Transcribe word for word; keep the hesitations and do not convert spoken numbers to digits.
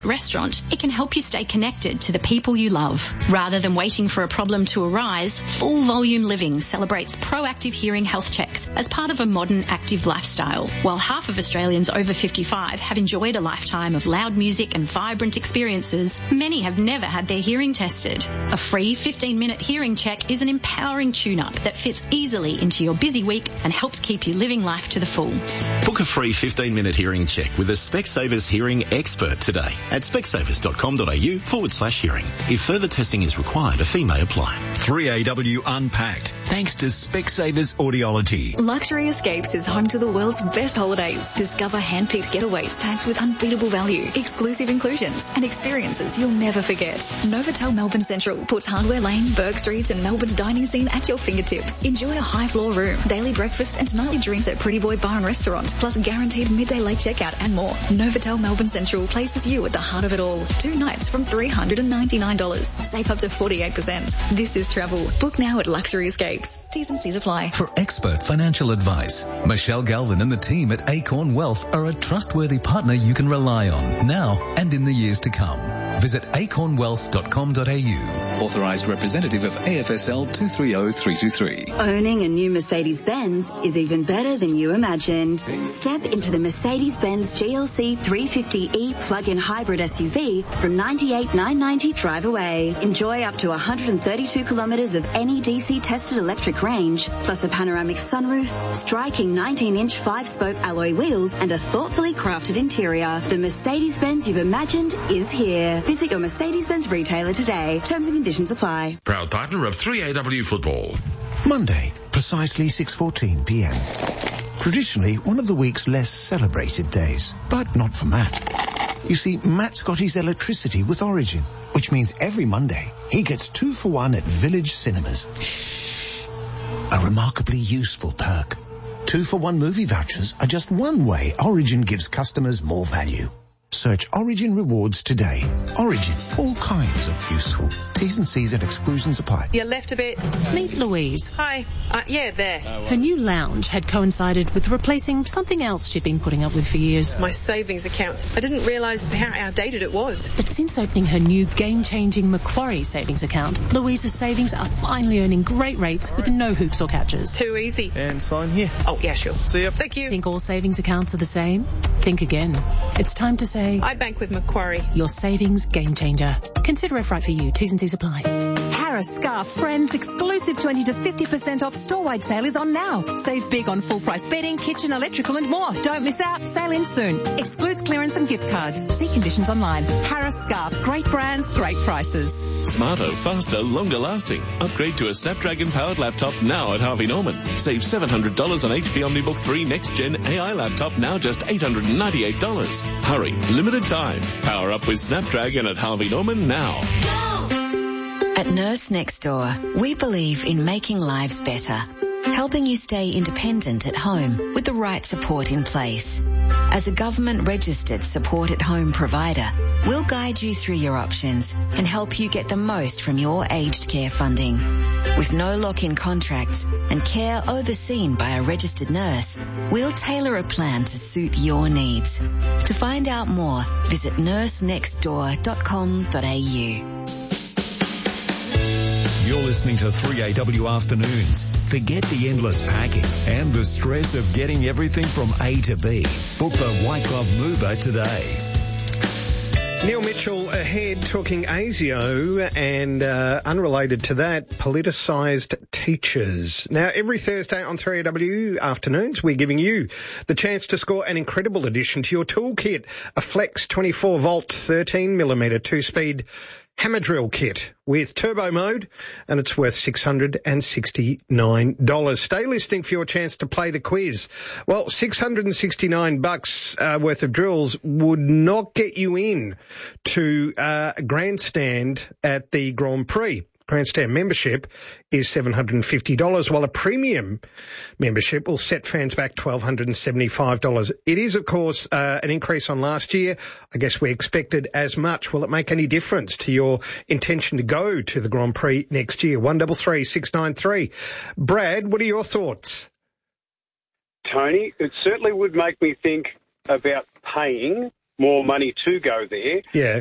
restaurant, it can help you stay connected to the people you love. Rather than waiting for a problem to arise, Full Volume Living celebrates proactive hearing health checks as part of a modern active lifestyle. While half of Australians over fifty-five have enjoyed a lifetime of loud music and vibrant experiences, many have never had their hearing tested. A free fifteen minute hearing check is an empowering tune-up that fits easily into your busy week and helps keep you living life to the full. Book a free fifteen minute hearing check with a Specsavers hearing expert today at specsavers.com.au forward slash hearing. If further testing is required, a fee may apply. three A W Unpacked, thanks to Specsavers Audiology. Luxury Escapes is home to the world's best holidays. Discover hand-picked getaways packed with unbeatable value, exclusive inclusions, and experiences you'll never forget. Novotel Melbourne Central puts Hardware Lane, Burke Street, and Melbourne's dining scene at your fingertips. Enjoy a high-floor room, daily breakfast, and nightly drinks at Pretty Boy Bar and Restaurant, plus guaranteed midday late checkout and more. Novotel Melbourne Central places you at the heart of it all. Two nights from three hundred ninety-nine dollars. Save up to forty-eight percent. This is travel. Book now at Luxury Escapes. T's and C's apply. For expert financial advice, Michelle Galvin and the team at Acorn Wealth are a trustworthy partner you can rely on now and in the years to come. Visit acorn wealth dot com dot a u. Authorised representative of A F S L two three zero three two three. Owning a new Mercedes-Benz is even better than you imagined. Step into the Mercedes-Benz G L C three fifty E plug-in hybrid S U V from ninety-eight thousand nine hundred ninety dollars drive away. Enjoy up to one hundred thirty-two kilometres of N E D C-tested electric range, plus a panoramic sunroof, striking nineteen inch five-spoke alloy wheels, and a thoughtfully crafted interior. The Mercedes-Benz you've imagined is here. Visit your Mercedes-Benz retailer today. Terms and conditions apply. Proud partner of three A W Football. Monday, precisely six fourteen p m. Traditionally one of the week's less celebrated days, but not for Matt. You see, Matt's got his electricity with Origin, which means every Monday he gets two for one at Village Cinemas. A remarkably useful perk. Two for one movie vouchers are just one way Origin gives customers more value. Search Origin Rewards today. Origin, all kinds of useful. T's and C's and exclusions apply. You left a bit. Meet Louise. Hi. Uh, yeah, there. Her new lounge had coincided with replacing something else she'd been putting up with for years. My savings account. I didn't realise how outdated it was. But since opening her new game-changing Macquarie savings account, Louise's savings are finally earning great rates with no hoops or catches. Too easy. And sign here. Oh, yeah, sure. See ya. Thank you. Think all savings accounts are the same? Think again. It's time to say... I bank with Macquarie. Your savings game changer. Consider if right for you. T's and C's apply. Harris Scarf's Friends exclusive twenty to fifty percent off store-wide sale is on now. Save big on full-price bedding, kitchen, electrical and more. Don't miss out. Sale ends soon. Excludes clearance and gift cards. See conditions online. Harris Scarf. Great brands, great prices. Smarter, faster, longer lasting. Upgrade to a Snapdragon-powered laptop now at Harvey Norman. Save seven hundred dollars on H P OmniBook three Next Gen A I laptop, now just eight hundred ninety-eight dollars. Hurry, limited time. Power up with Snapdragon at Harvey Norman now. At Nurse Next Door, we believe in making lives better, helping you stay independent at home with the right support in place. As a government-registered support-at-home provider, we'll guide you through your options and help you get the most from your aged care funding. With no lock-in contracts and care overseen by a registered nurse, we'll tailor a plan to suit your needs. To find out more, visit nurse next door dot com dot a u. You're listening to three A W Afternoons. Forget the endless packing and the stress of getting everything from A to B. Book the White Glove Mover today. Neil Mitchell ahead talking ASIO and uh, unrelated to that, politicised teachers. Now, every Thursday on three A W Afternoons, we're giving you the chance to score an incredible addition to your toolkit, a Flex twenty-four volt thirteen millimetre two-speed hammer drill kit with turbo mode, and it's worth six hundred sixty-nine dollars. Stay listening for your chance to play the quiz. Well, six hundred sixty-nine bucks uh, worth of drills would not get you in to uh, a grandstand at the Grand Prix. Grandstand membership is seven hundred fifty dollars, while a premium membership will set fans back one thousand two hundred seventy-five dollars. It is, of course, uh, an increase on last year. I guess we expected as much. Will it make any difference to your intention to go to the Grand Prix next year? one three three, six nine three. Brad, what are your thoughts? Tony, it certainly would make me think about paying more money to go there. Yeah.